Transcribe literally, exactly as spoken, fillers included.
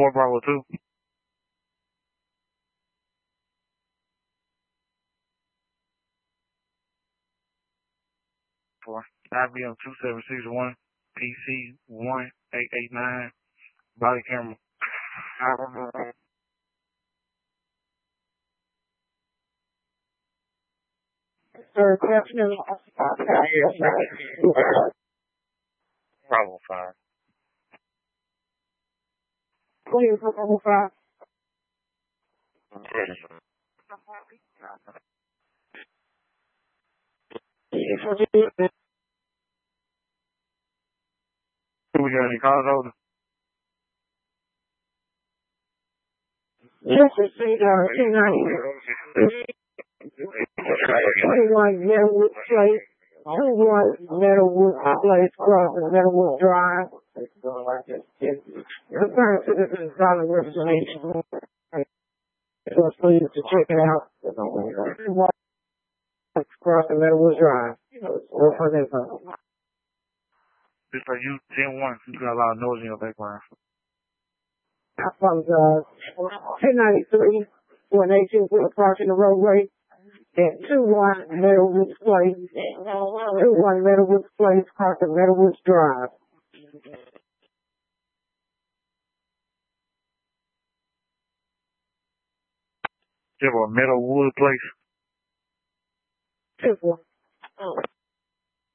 four Bravo two. For I B M two seven six one, P C one eight eight nine, body camera. Sir, good afternoon. Bravo five. Please, Bravo five. Do we got any calls over? Yes, it's eight hours, two ninety. twenty-one Meadowwood Place, twenty-one Meadowwood Place, crossing Meadowwood Drive. Referring to this is not a representation. So please to check it out. Crossing Meadowwood Drive. Just like you, ten one, you got a lot of noise in your background. I apologize. ten ninety-three, one eighteen foot crossing the roadway. At two one Meadowwoods Place, two one Meadowwoods Place, crossing Meadowwoods Drive. You have a Meadowwood Place? two one.